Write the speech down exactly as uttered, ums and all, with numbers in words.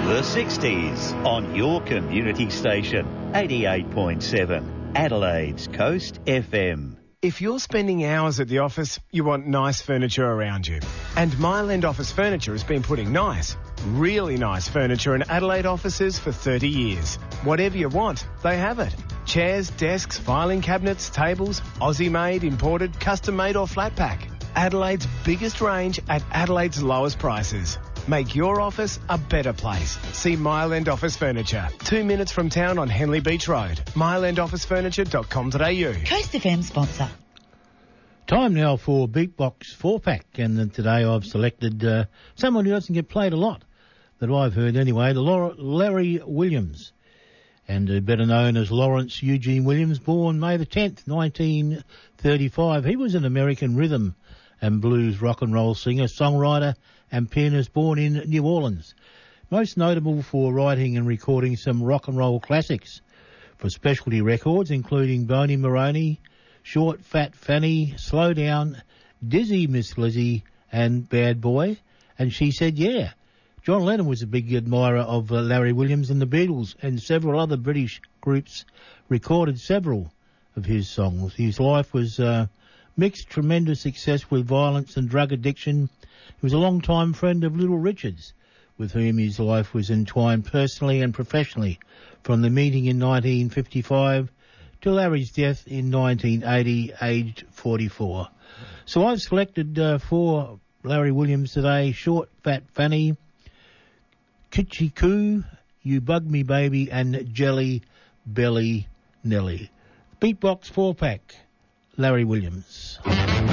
The sixties on your community station, eighty-eight point seven, Adelaide's Coast F M. If you're spending hours at the office, you want nice furniture around you. And Mile End Office Furniture has been putting nice, really nice furniture in Adelaide offices for thirty years. Whatever you want, they have it. Chairs, desks, filing cabinets, tables, Aussie-made, imported, custom-made or flat pack. Adelaide's biggest range at Adelaide's lowest prices. Make your office a better place. See Mile End Office Furniture. Two minutes from town on Henley Beach Road. mile end office furniture dot com dot a u. Coast F M sponsor. Time now for Beatbox four-pack, and then today I've selected uh, someone who doesn't get played a lot, that I've heard anyway, the Laura, Larry Williams, and uh, better known as Lawrence Eugene Williams, born May the tenth, nineteen thirty-five. He was an American rhythm and blues rock and roll singer, songwriter and pianist born in New Orleans. Most notable for writing and recording some rock and roll classics for specialty records, including Boney Maroney, Short Fat Fanny, Slow Down, Dizzy Miss Lizzie, and Bad Boy. And she said, yeah. John Lennon was a big admirer of uh, Larry Williams, and the Beatles and several other British groups recorded several of his songs. His life was uh, mixed tremendous success with violence and drug addiction. He was a long-time friend of Little Richard's, with whom his life was entwined personally and professionally, from the meeting in nineteen fifty-five to Larry's death in nineteen eighty, aged forty-four. So I've selected uh, for Larry Williams today, Short Fat Fanny, Kitschy Coo, You Bug Me Baby, and Jelly Belly Nelly. Beatbox four-pack, Larry Williams.